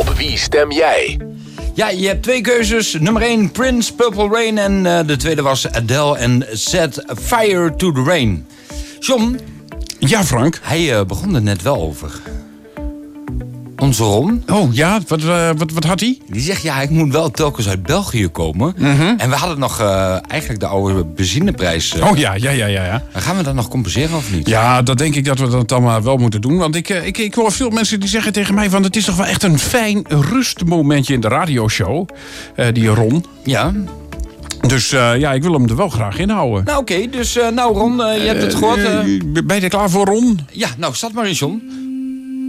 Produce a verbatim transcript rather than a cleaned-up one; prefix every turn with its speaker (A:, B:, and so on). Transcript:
A: Op wie stem jij?
B: Ja, je hebt twee keuzes. Nummer één, Prince, Purple Rain. En uh, de tweede was Adele en Set Fire to the Rain. John?
C: Ja, Frank?
B: Hij uh, begon er net wel over. Onze Ron.
C: Oh ja, wat, uh, wat, wat had hij?
B: Die zegt, ja, ik moet wel telkens uit België komen.
C: Mm-hmm.
B: En we hadden nog uh, eigenlijk de oude benzineprijs. Uh,
C: oh ja, ja, ja, ja, ja.
B: Gaan we dat nog compenseren of niet?
C: Ja, dat denk ik dat we dat allemaal wel moeten doen. Want ik, ik, ik hoor veel mensen die zeggen tegen mij van... het is toch wel echt een fijn rustmomentje in de radioshow. Uh, die Ron.
B: Ja.
C: Dus uh, ja, ik wil hem er wel graag in houden.
B: Nou oké, okay, dus uh, nou Ron, uh, je hebt het gehoord. Uh...
C: Uh, ben je er klaar voor, Ron?
B: Ja, nou, start maar in, John.